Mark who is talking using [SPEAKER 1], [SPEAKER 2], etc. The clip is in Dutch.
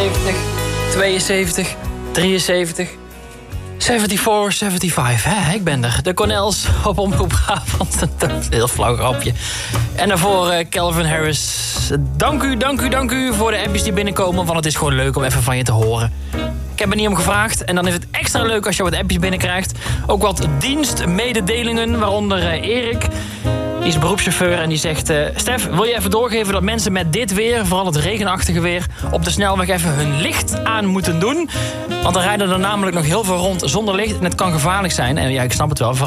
[SPEAKER 1] 71, 72, 73... 74, 75, hè? Ik ben er. De Cornels op Omroep Brabant. Een heel flauw grapje. En daarvoor Calvin Harris. Dank u voor de appjes die binnenkomen. Want het is gewoon leuk om even van je te horen. Ik heb er niet om gevraagd. En dan is het extra leuk als je wat appjes binnenkrijgt. Ook wat dienstmededelingen, waaronder Erik. Die is beroepschauffeur en die zegt... Stef, wil je even doorgeven dat mensen met dit weer... vooral het regenachtige weer... op de snelweg even hun licht aan moeten doen? Want dan rijden er namelijk nog heel veel rond zonder licht... en het kan gevaarlijk zijn. En ja, ik snap het wel...